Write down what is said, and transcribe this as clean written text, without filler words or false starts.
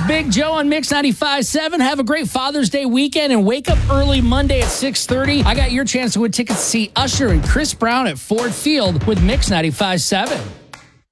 Big Joe on Mix 95.7. Have a great Father's Day weekend and wake up early Monday at 6:30. I got your chance to win tickets to see Usher and Chris Brown at Ford Field with Mix 95.7.